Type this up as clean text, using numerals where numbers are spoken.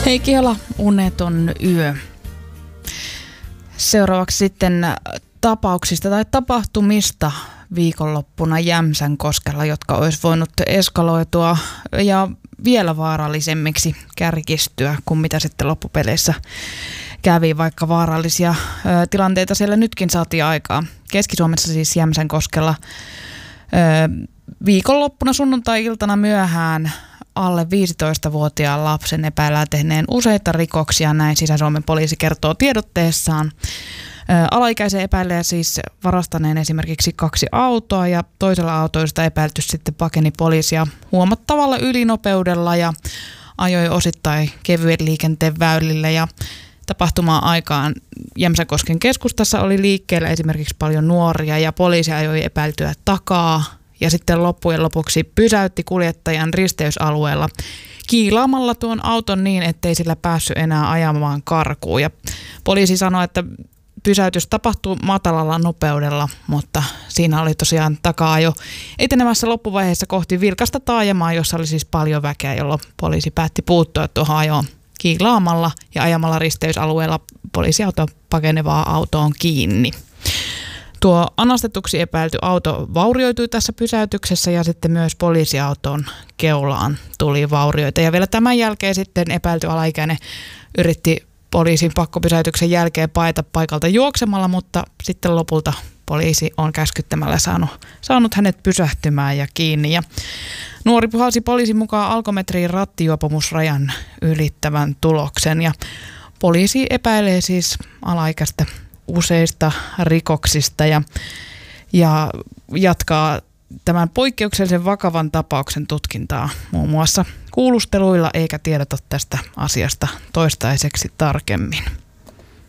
Heikki Hala, uneton yö. Seuraavaksi sitten tapauksista tai tapahtumista viikonloppuna Jämsänkoskella, jotka olisi voinut eskaloitua ja vielä vaarallisemmiksi kärkistyä kuin mitä sitten loppupeleissä kävi, vaikka vaarallisia tilanteita siellä nytkin saatiin aikaa. Keski-Suomessa siis Jämsänkoskella viikonloppuna sunnuntai-iltana myöhään alle 15-vuotiaan lapsen epäillään tehneen useita rikoksia, näin Sisä-Suomen poliisi kertoo tiedotteessaan. Alaikäisen epäilee siis varastaneen esimerkiksi 2 autoa ja toisella autoista epäilty sitten pakeni poliisia huomattavalla ylinopeudella ja ajoi osittain kevyen liikenteen väylille ja tapahtumaan aikaan Jämsänkosken keskustassa oli liikkeellä esimerkiksi paljon nuoria ja poliisi ajoi epäiltyä takaa ja sitten loppujen lopuksi pysäytti kuljettajan risteysalueella kiilaamalla tuon auton niin, ettei sillä päässyt enää ajamaan karkuun. Ja poliisi sanoi, että pysäytys tapahtui matalalla nopeudella, mutta siinä oli tosiaan takaa-ajo etenemässä loppuvaiheessa kohti vilkasta taajamaa, jossa oli siis paljon väkeä, jolloin poliisi päätti puuttua tuohon ajoon kiilaamalla ja ajamalla risteysalueella poliisiauto pakenevaa autoon kiinni. Tuo anastetuksi epäilty auto vaurioitui tässä pysäytyksessä ja sitten myös poliisiauton keulaan tuli vaurioita. Ja vielä tämän jälkeen sitten epäilty alaikäinen yritti poliisin pakkopysäytyksen jälkeen paeta paikalta juoksemalla, mutta sitten lopulta poliisi on käskyttämällä saanut hänet pysähtymään ja kiinni. Ja nuori puhalsi poliisin mukaan alkometriin rattijuopumusrajan ylittävän tuloksen ja poliisi epäilee siis alaikäistä useista rikoksista ja jatkaa tämän poikkeuksellisen vakavan tapauksen tutkintaa muun muassa kuulusteluilla eikä tiedota tästä asiasta toistaiseksi tarkemmin.